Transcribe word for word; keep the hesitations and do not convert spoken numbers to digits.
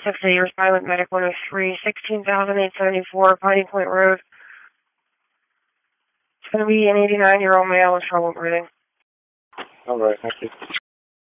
fifty, your silent medic one oh three, sixteen thousand eight hundred seventy-four, Piney Point Road. It's going to be an eighty-nine-year-old male with trouble breathing. All right, thank you.